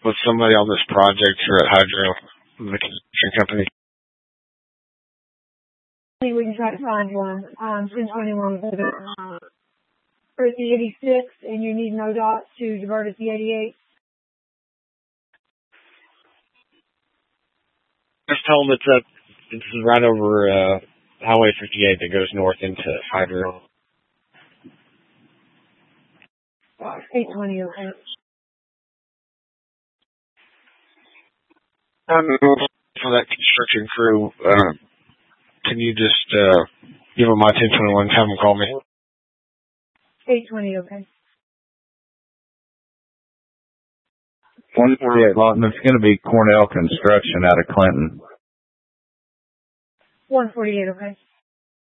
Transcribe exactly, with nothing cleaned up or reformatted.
with somebody on this project here at Hydro, the construction company? I think we can try to find one. Um, ten twenty-one uh, for the eighty-six, and you need no dots to divert at the eighty-eight. Just tell them it's up. This is right over uh, Highway fifty-eight that goes north into Hydro. eight twenty, okay. Um, for that construction crew, uh, can you just uh, give them my ten twenty-one and have them call me? eight twenty, okay. one forty-eight, Lawton. It's going to be Cornell Construction out of Clinton. one forty-eight, okay.